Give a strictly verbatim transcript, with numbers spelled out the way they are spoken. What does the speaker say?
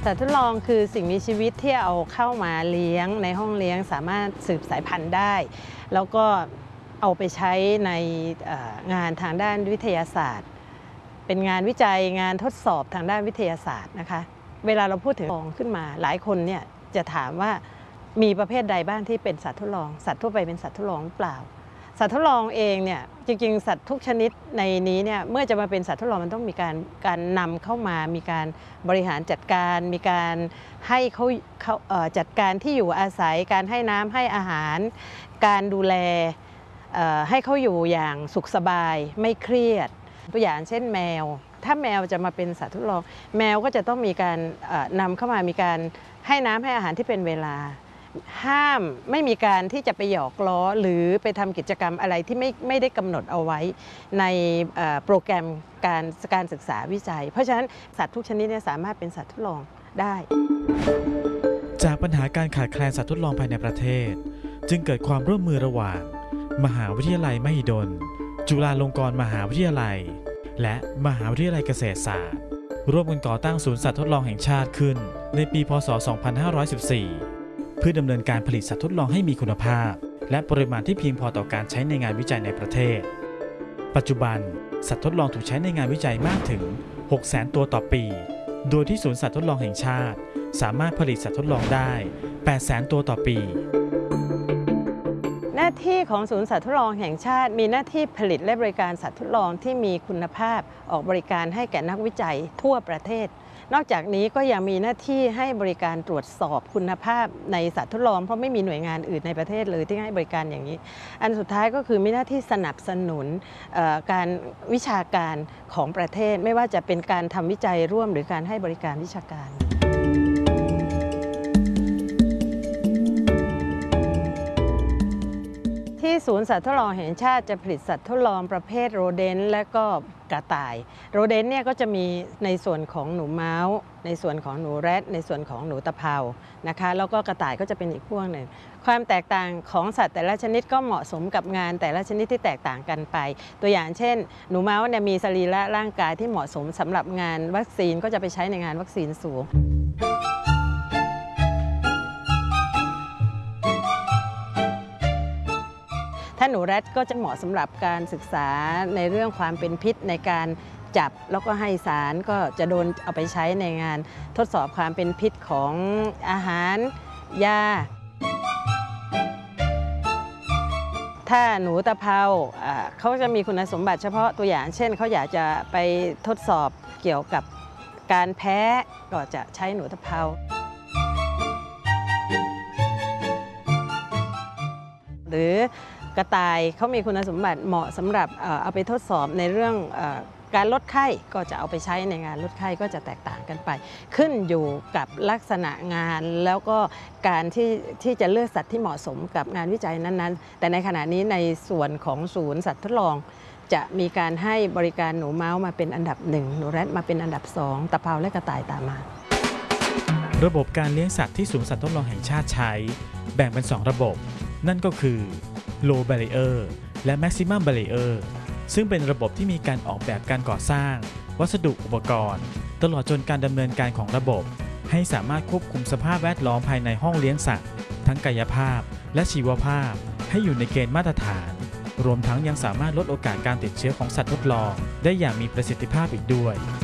สัตว์ทดลองคือสิ่งมีชีวิตที่เอาเข้ามาเลี้ยงในห้องเลี้ยงสามารถสืบสายพันธุ์ได้แล้วก็เอาไปใช้ในงานทางด้านวิทยาศาสตร์เป็นงานวิจัยงานทดสอบทางด้านวิทยาศาสตร์นะคะเวลาเราพูดถึงทดลองขึ้นมาหลายคนเนี่ยจะถามว่ามีประเภทใดบ้างที่เป็นสัตว์ทดลองสัตว์ทั่วไปเป็นสัตว์ทดลองหรือเปล่าสัตว์ทดลองเองเนี่ยจริงๆสัตว์ทุกชนิดในนี้เนี่ยเมื่อจะมาเป็นสัตว์ทดลองมันต้องมีการการนำเข้ามามีการบริหารจัดการมีการให้เขาเขาจัดการที่อยู่อาศัยการให้น้ำให้อาหารการดูแลให้เขาอยู่อย่างสุขสบายไม่เครียดตัวอย่างเช่นแมวถ้าแมวจะมาเป็นสัตว์ทดลองแมวก็จะต้องมีการนำเข้ามามีการให้น้ำให้อาหารที่เป็นเวลาห้ามไม่มีการที่จะไปหยอกล้อหรือไปทำกิจกรรมอะไรที่ไม่ไม่ได้กำหนดเอาไว้ในโปรแกรมการการศึกษาวิจัยเพราะฉะนั้นสัตว์ทุกชนิดเนี่ยสามารถเป็นสัตว์ทดลองได้จากปัญหาการขาดแคลนสัตว์ทดลองภายในประเทศจึงเกิดความร่วมมือระหว่างมหาวิทยาลัยมหิดลจุฬาลงกรณ์มหาวิทยาลัยและมหาวิทยาลัยเกษตรศาสตร์ร่วมกันก่อตั้งศูนย์สัตว์ทดลองแห่งชาติขึ้นในปีพ.ศ. สองพันห้าร้อยสิบสี่เพื่อดำเนินการผลิตสัตว์ทดลองให้มีคุณภาพและปริมาณที่เพียงพอต่อการใช้ในงานวิจัยในประเทศปัจจุบันสัตว์ทดลองถูกใช้ในงานวิจัยมากถึง หกแสน ตัวต่อปีโดยที่ศูนย์สัตว์ทดลองแห่งชาติสามารถผลิตสัตว์ทดลองได้ แปดแสน ตัวต่อปีหน้าที่ของศูนย์สัตว์ทดลองแห่งชาติมีหน้าที่ผลิตและบริการสัตว์ทดลองที่มีคุณภาพออกบริการให้แก่นักวิจัยทั่วประเทศนอกจากนี้ก็ยังมีหน้าที่ให้บริการตรวจสอบคุณภาพในสัตว์ทดลองเพราะไม่มีหน่วยงานอื่นในประเทศเลยที่ให้บริการอย่างนี้อันสุดท้ายก็คือมีหน้าที่สนับสนุนการวิชาการของประเทศไม่ว่าจะเป็นการทำวิจัยร่วมหรือการให้บริการวิชาการที่ศูนย์สัตว์ทดลองแห่งชาติจะผลิตสัตว์ทดลองประเภทโรเดนต์และก็กระต่ายโรเดนต์เนี่ยก็จะมีในส่วนของหนูเมาส์ในส่วนของหนูแรดในส่วนของหนูตะเภานะคะแล้วก็กระต่ายก็จะเป็นอีกพวกหนึ่งความแตกต่างของสัตว์แต่ละชนิดก็เหมาะสมกับงานแต่ละชนิดที่แตกต่างกันไปตัวอย่างเช่นหนูเมาส์เนี่ยมีสรีระร่างกายที่เหมาะสมสำหรับงานวัคซีนก็จะไปใช้ในงานวัคซีนสูงถ้าหนูแรดก็จะเหมาะสำหรับการศึกษาในเรื่องความเป็นพิษในการจับแล้วก็ให้สารก็จะโดนเอาไปใช้ในงานทดสอบความเป็นพิษของอาหารยาถ้าหนูตะเภาเขาจะมีคุณสมบัติเฉพาะตัวอย่างเช่นเขาอยากจะไปทดสอบเกี่ยวกับการแพ้ก็จะใช้หนูตะเภาหรือกระต่ายเขามีคุณสมบัติเหมาะสำหรับเอาไปทดสอบในเรื่องการลดไข้ก็จะเอาไปใช้ในงานลดไข้ก็จะแตกต่างกันไปขึ้นอยู่กับลักษณะงานแล้วก็การที่ที่จะเลือกสัตว์ที่เหมาะสมกับงานวิจัยนั้นๆแต่ในขณะนี้ในส่วนของศูนย์สัตว์ทดลองจะมีการให้บริการหนูเมาส์มาเป็นอันดับหนึ่งหนูแรดมาเป็นอันดับสองตะเภาและกระต่ายตามมาระบบการเลี้ยงสัตว์ที่ศูนย์สัตว์ทดลองแห่งชาติใช้แบ่งเป็นสองระบบนั่นก็คือ Low Barrier และ Maximum Barrier ซึ่งเป็นระบบที่มีการออกแบบการก่อสร้างวัสดุอุปกรณ์ตลอดจนการดำเนินการของระบบให้สามารถควบคุมสภาพแวดล้อมภายในห้องเลี้ยงสัตว์ทั้งกายภาพและชีวภาพให้อยู่ในเกณฑ์มาตรฐานรวมทั้งยังสามารถลดโอกาสการติดเชื้อของสัตว์ทดลองได้อย่างมีประสิทธิภาพอีกด้วย